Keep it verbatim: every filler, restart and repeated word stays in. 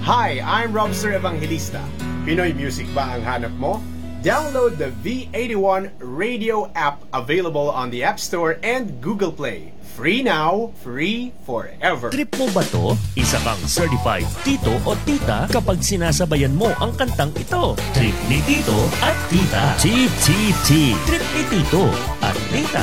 Hi, I'm Robster Evangelista. Pinoy music ba ang hanap mo? Download the V eighty-one radio app available on the App Store and Google Play. Free now, free forever. Trip mo ba to? Isa kang certified tito o tita kapag sinasabayan mo ang kantang ito. Trip ni tito at tita. T T T. Trip ni tito at tita.